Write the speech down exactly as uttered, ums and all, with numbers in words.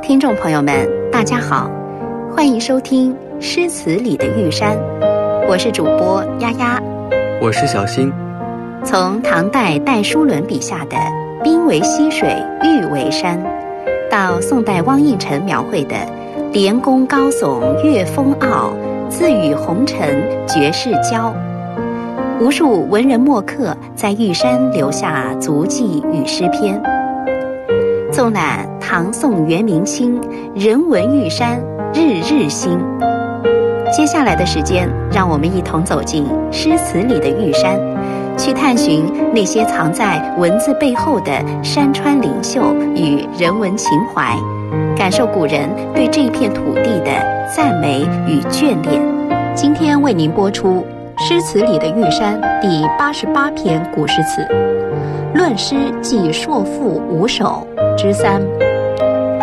听众朋友们，大家好，欢迎收听诗词里的玉山，我是主播丫丫， 我是小新。 从唐代戴叔伦笔下的兵为溪水，玉为山，到宋代汪应辰描绘的连宫高耸月风傲，自与红尘绝世交，无数文人墨客在玉山留下足迹与诗篇。纵览唐宋元明清，人文玉山日日新。接下来的时间，让我们一同走进诗词里的玉山，去探寻那些藏在文字背后的山川灵秀与人文情怀，感受古人对这片土地的赞美与眷恋。今天为您播出诗词里的玉山第八十八篇古诗词，论诗记硕赋五首之三。